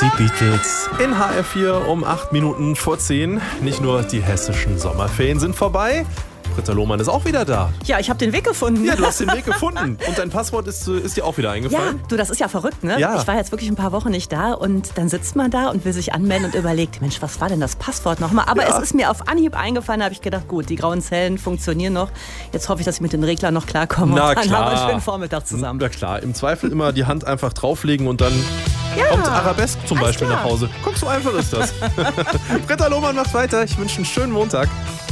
Die Beatles in HR4 um 8 Minuten vor 10. Nicht nur die hessischen Sommerferien sind vorbei. Britta Lohmann ist auch wieder da. Ja, ich habe den Weg gefunden. Ja, du hast den Weg gefunden. Und dein Passwort ist dir auch wieder eingefallen? Ja, du, das ist ja verrückt, ne? Ja. Ich war jetzt wirklich ein paar Wochen nicht da und dann sitzt man da und will sich anmelden und überlegt, Mensch, was war denn das Passwort nochmal? Aber es ist mir auf Anhieb eingefallen, da habe ich gedacht, gut, die grauen Zellen funktionieren noch. Jetzt hoffe ich, dass ich mit den Reglern noch klarkomme. Na und dann klar. haben wir einen schönen Vormittag zusammen. Na klar, im Zweifel immer die Hand einfach drauflegen und dann kommt Arabesque zum Beispiel klar. nach Hause. Guck, so einfach ist das. Britta Lohmann macht weiter. Ich wünsche einen schönen Montag.